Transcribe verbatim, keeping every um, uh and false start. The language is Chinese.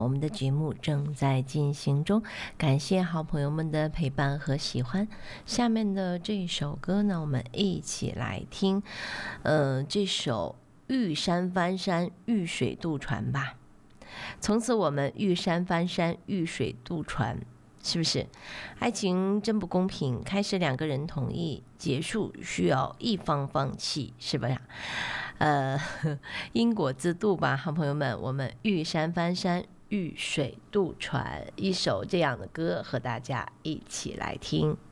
我们的节目正在进行中，感谢好朋友们的陪伴和喜欢。下面的这首歌呢，我们一起来听，呃，这首《遇山翻山，遇水渡船》吧。从此我们遇山翻山，遇水渡船，是不是？爱情真不公平，开始两个人同意，结束需要一方放弃，是吧？呃，因果自渡吧，好朋友们，我们遇山翻山，遇水渡船，一首这样的歌和大家一起来听。